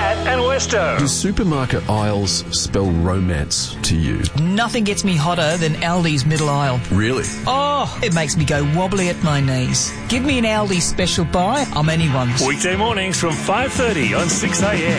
Cat and Westo. Do supermarket aisles spell romance to you? Nothing gets me hotter than Aldi's middle aisle. Really? Oh, it makes me go wobbly at my knees. Give me an Aldi special buy, I'm anyone's. Weekday mornings from 5:30 on 6am.